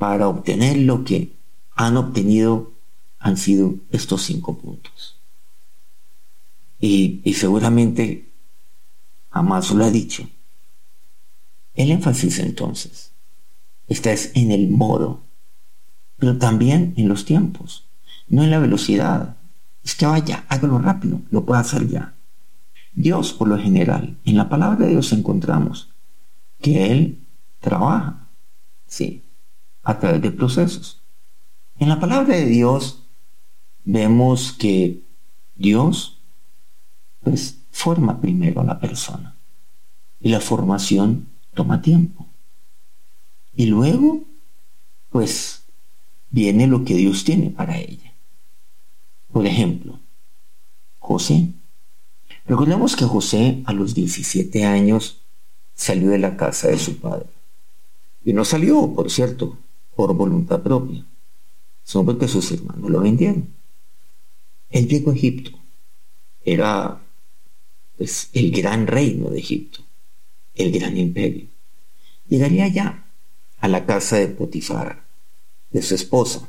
para obtener lo que han obtenido han sido estos 5 puntos. Y seguramente jamás lo ha dicho. El énfasis entonces está en el modo, pero también en los tiempos, no en la velocidad. Es que vaya, hágalo rápido, lo puede hacer ya. Dios, por lo general, en la palabra de Dios encontramos que Él trabaja, sí, a través de procesos. En la palabra de Dios vemos que Dios, pues, forma primero a la persona. Y la formación toma tiempo. Y luego, pues, viene lo que Dios tiene para ella. Por ejemplo, José. Recordemos que José a los 17 años salió de la casa de su padre. Y no salió, por cierto, por voluntad propia, sino porque sus hermanos lo vendieron. Él llegó a Egipto. Era, pues, el gran reino de Egipto, el gran imperio. Llegaría ya a la casa de Potifar, de su esposa.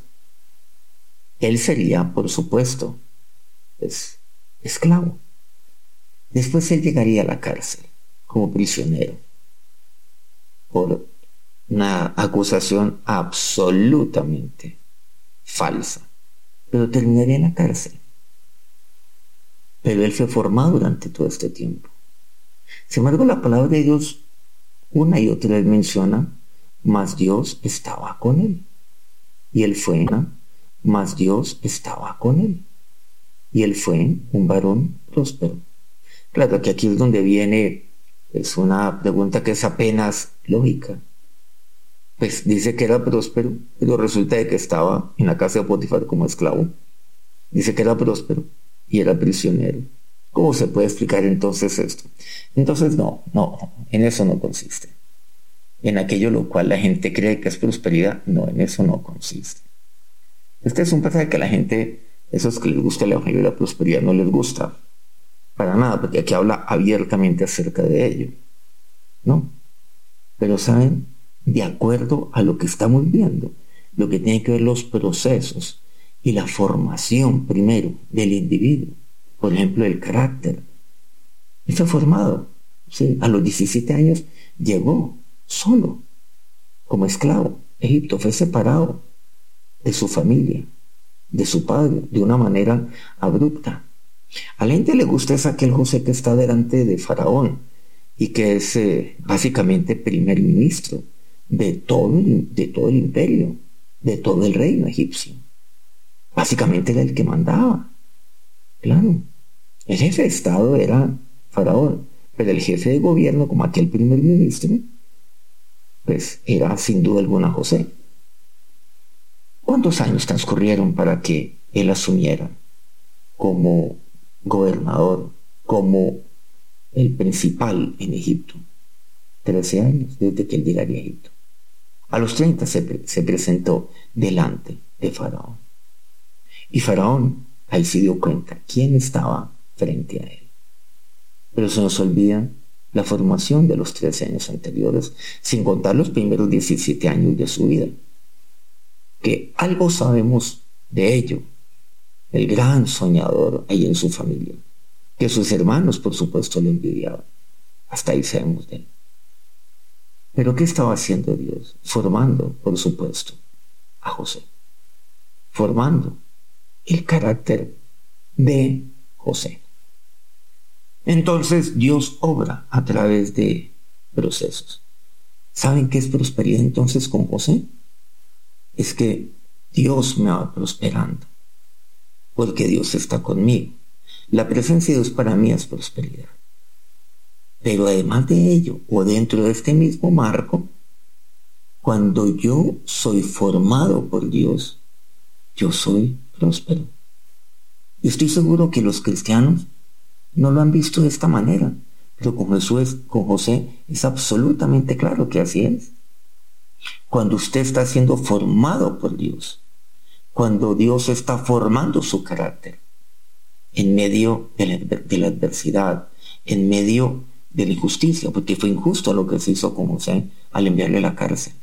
Él sería, por supuesto, pues, esclavo. Después él llegaría a la cárcel como prisionero por una acusación absolutamente falsa, pero terminaría en la cárcel. Pero él fue formado durante todo este tiempo. Sin embargo, la palabra de Dios una y otra vez menciona, mas Dios estaba con él. Y él fue, mas Dios estaba con él. Y él fue un varón próspero. Claro que aquí es donde viene, es una pregunta que es apenas lógica. Pues dice que era próspero, pero resulta de que estaba en la casa de Potifar como esclavo. Dice que era próspero y era prisionero. ¿Cómo se puede explicar entonces esto? Entonces no, en eso no consiste. En aquello lo cual la gente cree que es prosperidad, no, en eso no consiste. Este es un pasaje que a la gente, esos que les gusta el evangelio de la prosperidad, no les gusta. Para nada, porque aquí habla abiertamente acerca de ello. ¿No? Pero saben, de acuerdo a lo que estamos viendo, lo que tiene que ver los procesos y la formación primero del individuo, por ejemplo, el carácter. Él fue formado, ¿sí? A los 17 años llegó solo, como esclavo. Egipto fue separado de su familia, de su padre, de una manera abrupta. A la gente le gusta es aquel José que está delante de Faraón y que es básicamente primer ministro de todo el imperio, de todo el reino egipcio. Básicamente era el que mandaba. Claro, el jefe de Estado era Faraón, pero el jefe de gobierno, como aquel primer ministro, pues era sin duda alguna José. ¿Cuántos años transcurrieron para que él asumiera como gobernador, como el principal en Egipto? 13 años desde que él llegaría a Egipto. A los 30 se presentó delante de Faraón. Y Faraón ahí se dio cuenta quién estaba frente a él. Pero se nos olvida la formación de los 13 años anteriores, sin contar los primeros 17 años de su vida. Que algo sabemos de ello. El gran soñador ahí en su familia, que sus hermanos por supuesto le envidiaban. Hasta ahí sabemos de él. Pero ¿qué estaba haciendo Dios? Formando, por supuesto, a José. Formando el carácter de José. Entonces Dios obra a través de procesos. ¿Saben qué es prosperidad entonces con José? Es que Dios me va prosperando, porque Dios está conmigo. La presencia de Dios para mí es prosperidad. Pero además de ello, o dentro de este mismo marco, cuando yo soy formado por Dios, yo soy próspero. Y estoy seguro que los cristianos no lo han visto de esta manera, pero con José es absolutamente claro que así es. Cuando usted está siendo formado por Dios, cuando Dios está formando su carácter, en medio de la adversidad, en medio de la injusticia, porque fue injusto lo que se hizo con José al enviarle a la cárcel.